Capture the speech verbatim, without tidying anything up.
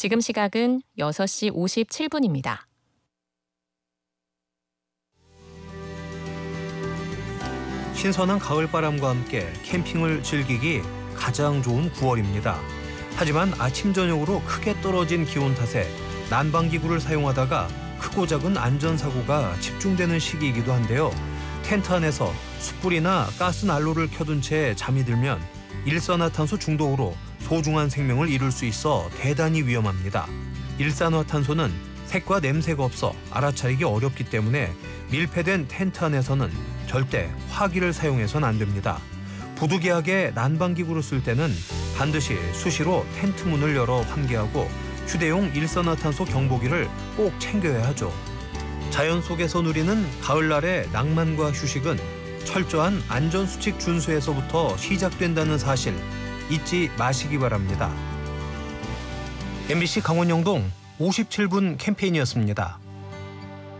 지금 시각은 여섯 시 오십칠 분입니다. 신선한 가을바람과 함께 캠핑을 즐기기 가장 좋은 구월입니다. 하지만 아침 저녁으로 크게 떨어진 기온 탓에 난방기구를 사용하다가 크고 작은 안전사고가 집중되는 시기이기도 한데요. 텐트 안에서 숯불이나 가스 난로를 켜둔 채 잠이 들면 일산화탄소 중독으로 소중한 생명을 잃을 수 있어 대단히 위험합니다. 일산화탄소는 색과 냄새가 없어 알아차리기 어렵기 때문에 밀폐된 텐트 안에서는 절대 화기를 사용해서는 안 됩니다. 부득이하게 난방기구를 쓸 때는 반드시 수시로 텐트 문을 열어 환기하고 휴대용 일산화탄소 경보기를 꼭 챙겨야 하죠. 자연 속에서 누리는 가을날의 낭만과 휴식은 철저한 안전수칙 준수에서부터 시작된다는 사실 잊지 마시기 바랍니다. 엠비씨 강원영동 오십칠 분 캠페인이었습니다.